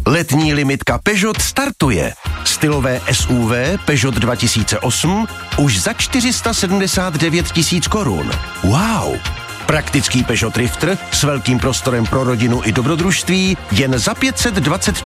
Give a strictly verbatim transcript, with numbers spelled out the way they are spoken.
Letní limitka Peugeot startuje. Stylové S U V Peugeot dva tisíce osm už za čtyři sta sedmdesát devět tisíc korun. Wow! Praktický Peugeot Drifter s velkým prostorem pro rodinu i dobrodružství jen za pět set dvacet